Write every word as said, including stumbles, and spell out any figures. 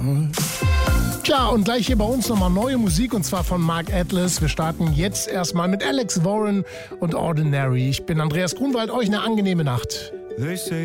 Tja, und gleich hier bei uns nochmal neue Musik, und zwar von Mark Atlas. Wir starten jetzt erstmal mit Alex Warren und Ordinary. Ich bin Andreas Grunwald, euch eine angenehme Nacht. They say